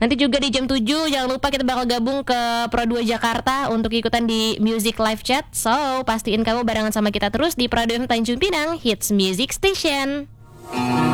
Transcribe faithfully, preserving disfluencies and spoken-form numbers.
Nanti juga di jam tujuh jangan lupa kita bakal gabung ke Pro dua Jakarta untuk ikutan di Music Live Chat. So, pastiin kamu barengan sama kita terus di Pro dua Tanjung Pinang Hits Music Station.